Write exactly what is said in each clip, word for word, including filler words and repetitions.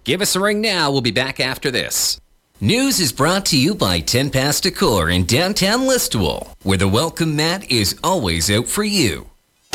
Give us a ring now. We'll be back after this. News is brought to you by Ten Pass Decor in downtown Listowel, where the welcome mat is always out for you.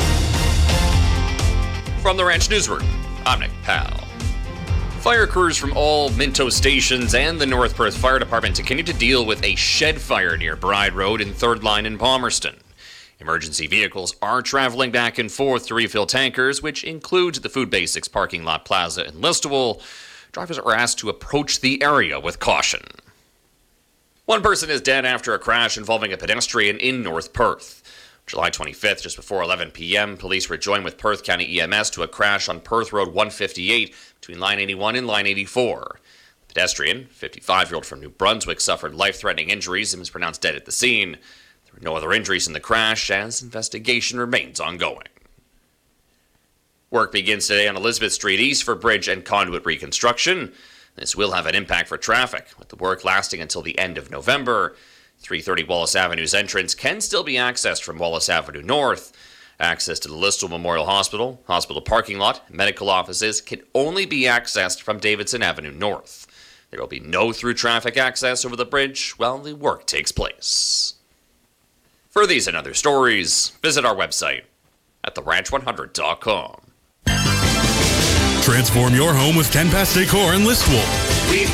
From the Ranch Newsroom, I'm Nick Powell. Fire crews from all Minto stations and the North Perth Fire Department continue to deal with a shed fire near Bride Road and Third Line in Palmerston. Emergency vehicles are traveling back and forth to refill tankers, which includes the Food Basics parking lot plaza in Listowel. Drivers are asked to approach the area with caution. One person is dead after a crash involving a pedestrian in North Perth. July twenty-fifth, just before eleven p.m., police were joined with Perth County E M S to a crash on Perth Road one fifty-eight between line eighty-one and line eighty-four. The pedestrian, fifty-five-year-old from New Brunswick, suffered life-threatening injuries and was pronounced dead at the scene. There were no other injuries in the crash, as investigation remains ongoing. Work begins today on Elizabeth Street East for bridge and conduit reconstruction. This will have an impact for traffic, with the work lasting until the end of November. three thirty Wallace Avenue's entrance can still be accessed from Wallace Avenue North. Access to the Listowel Memorial Hospital, hospital parking lot, and medical offices can only be accessed from Davidson Avenue North. There will be no through traffic access over the bridge while the work takes place. For these and other stories, visit our website at the ranch one hundred dot com. Transform your home with Ten Pass Decor in Listowel. We